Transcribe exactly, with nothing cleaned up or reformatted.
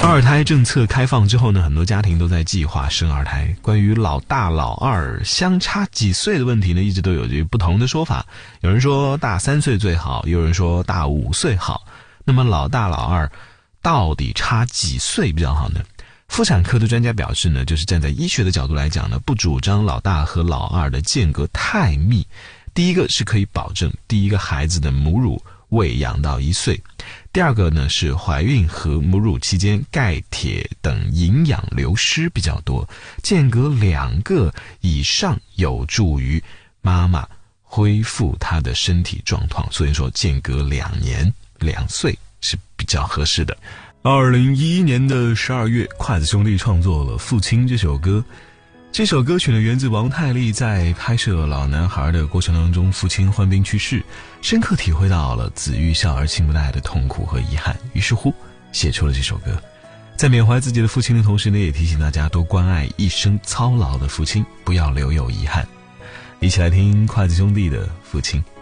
二胎政策开放之后呢，很多家庭都在计划生二胎。关于老大老二相差几岁的问题呢，一直都有着不同的说法。有人说大三岁最好，有人说大五岁好。那么老大老二到底差几岁比较好呢？妇产科的专家表示呢，就是站在医学的角度来讲呢，不主张老大和老二的间隔太密。第一个是可以保证第一个孩子的母乳喂养到一岁，第二个呢是怀孕和母乳期间钙、铁等营养流失比较多，间隔两个以上有助于妈妈恢复她的身体状况，所以说间隔两年两岁是比较合适的。二零一一年的十二月，筷子兄弟创作了《父亲》这首歌。这首歌曲呢，源自王太利在拍摄《老男孩》的过程当中，父亲患病去世，深刻体会到了子欲孝而亲不待的痛苦和遗憾，于是乎写出了这首歌。在缅怀自己的父亲的同时呢，也提醒大家多关爱一生操劳的父亲，不要留有遗憾。一起来听筷子兄弟的《父亲》。